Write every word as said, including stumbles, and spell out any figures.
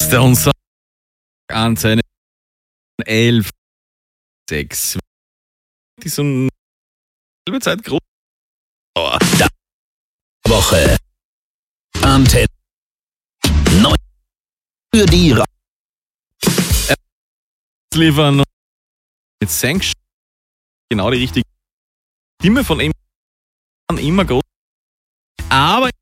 der uns an seine elf sechs. Die so eine halbe Zeit groß. Oh, da. Woche. Antenne. Neu. Für die Ra- Liefern mit Sanction. Genau die richtige Stimme von ihm. Immer groß. Aber